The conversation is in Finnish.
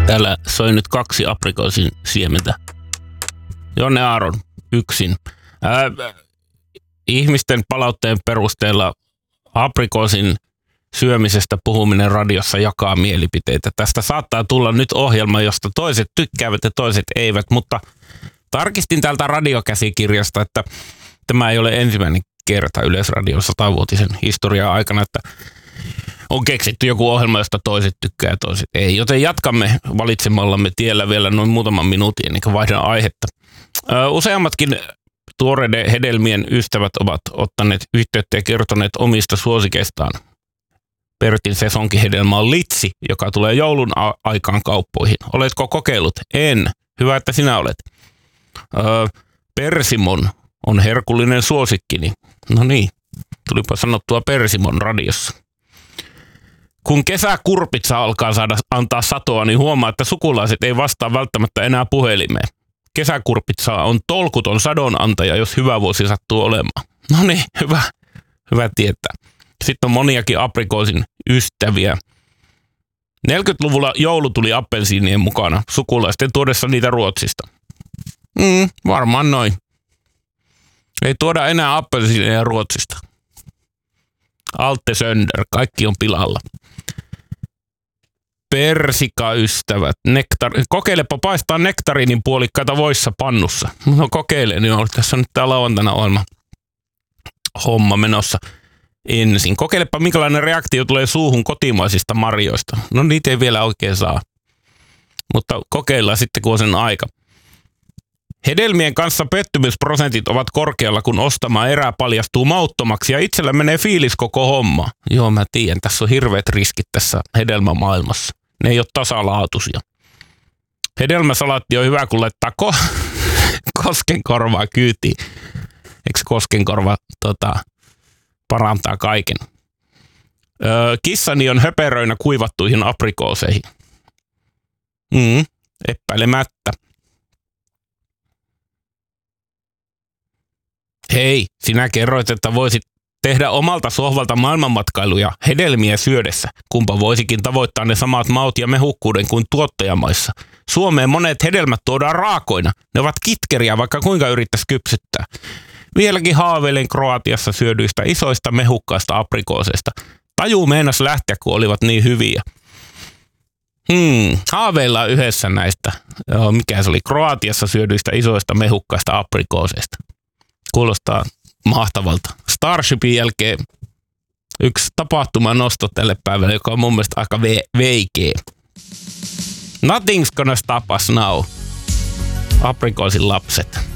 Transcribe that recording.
Täällä soi nyt 2 aprikoosin siementä. Jonne Aaron, yksin. Ihmisten palautteen perusteella aprikoosin syömisestä puhuminen radiossa jakaa mielipiteitä. Tästä saattaa tulla nyt ohjelma, josta toiset tykkäävät ja toiset eivät, mutta tarkistin täältä radiokäsikirjasta, että tämä ei ole ensimmäinen kerta Yleisradion 100-vuotisen historian aikana, että on keksitty joku ohjelma, josta toiset tykkää ja toiset ei. Joten jatkamme valitsemallamme tiellä vielä noin muutaman minuutin ennen kuin vaihdan aihetta. Useammatkin tuoreiden hedelmien ystävät ovat ottaneet yhteyttä ja kertoneet omista suosikeistaan. Pertin sesonkihedelmä on litsi, joka tulee joulun aikaan kauppoihin. Oletko kokeillut? En. Hyvä, että sinä olet. Persimon on herkullinen suosikkini. No niin, tulipa sanottua persimon radiossa. Kun kesäkurpitsa alkaa antaa satoa, niin huomaa, että sukulaiset ei vastaa välttämättä enää puhelimeen. Kesäkurpitsa on tolkuton sadonantaja, jos hyvä vuosi sattuu olemaan. No niin, hyvä tietää. Sitten on moniakin aprikoosin ystäviä. 40-luvulla joulu tuli appelsiinien mukana, sukulaisten tuodessa niitä Ruotsista. Varmaan noin. Ei tuoda enää appelsiineja Ruotsista. Alte Sönder, kaikki on pilalla. Persikaystävät, kokeilepa paistaa nektariinin puolikkaita voissa pannussa. No kokeile, niin tässä on nyt tää lauantaina homma menossa ensin. Kokeilepa minkälainen reaktio tulee suuhun kotimaisista marjoista. No niitä ei vielä oikein saa, mutta kokeillaan sitten kun on sen aika. Hedelmien kanssa pettymysprosentit ovat korkealla, kun ostama erää paljastuu mauttomaksi ja itsellä menee fiilis koko homma. Joo, mä tiedän, tässä on hirveät riskit tässä hedelmämaailmassa. Ne ei ole tasalaatuisia. Hedelmäsalaatti on hyvä, kun laittaa koskenkorvaa kyytiin. Eikö koskenkorva parantaa kaiken? Kissani on höperöinä kuivattuihin aprikooseihin. Epäilemättä. Hei, sinä kerroit, että voisit tehdä omalta sohvalta maailmanmatkailuja hedelmiä syödessä. Kumpa voisikin tavoittaa ne samat maut ja mehukkuuden kuin tuottajamaissa. Suomeen monet hedelmät tuodaan raakoina. Ne ovat kitkeriä, vaikka kuinka yrittäisi kypsyttää. Vieläkin haaveilen Kroatiassa syödyistä isoista mehukkaista aprikooseista. Taju meinas lähteä, kun olivat niin hyviä. Haaveillaan yhdessä näistä. Mikä se oli? Kroatiassa syödyistä isoista mehukkaista aprikooseista. Kuulostaa mahtavalta. Starshipin jälkeen yksi tapahtuma nosto tälle päivälle, joka on mun mielestä aika veikeä. Nothing's gonna stop us now. Aprikoosin lapset.